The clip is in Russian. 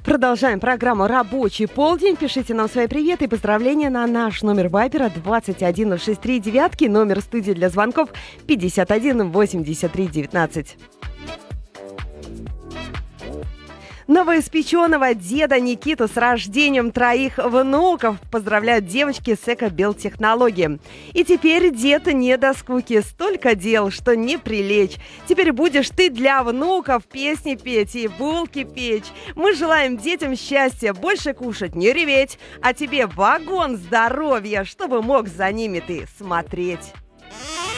Продолжаем программу «Рабочий полдень». Пишите нам свои приветы и поздравления на наш номер вайбера 21063 номер студии для звонков 51 83 19. Новоиспеченного деда Никиту с рождением 3 внуков поздравляют девочки с эко-белтехнологией. И теперь дед не до скуки, столько дел, что не прилечь. Теперь будешь ты для внуков песни петь и булки печь. Мы желаем детям счастья, больше кушать, не реветь, а тебе вагон здоровья, чтобы мог за ними ты смотреть.